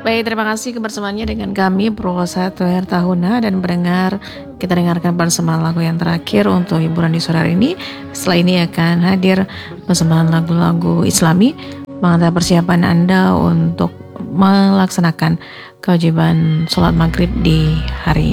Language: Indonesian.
Baik, terima kasih kebersamaannya dengan kami Purwosa Tuher Tahuna dan kita dengarkan persembahan lagu yang terakhir untuk hiburan di sore hari ini. Setelah ini akan hadir persembahan lagu-lagu Islami mengantar persiapan Anda untuk melaksanakan kewajiban sholat maghrib di hari